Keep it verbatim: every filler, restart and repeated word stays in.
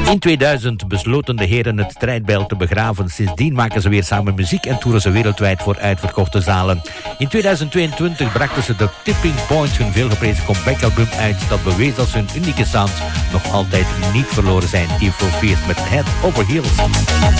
In tweeduizend besloten de heren het strijdbijl te begraven. Sindsdien maken ze weer samen muziek en toeren ze wereldwijd voor uitverkochte zalen. In tweeduizend tweeëntwintig brachten ze de Tipping Point, hun veelgeprezen comeback-album, uit. Dat bewees dat ze hun unieke sound nog altijd niet verloren zijn. Tears for Fears met Head Over Heels.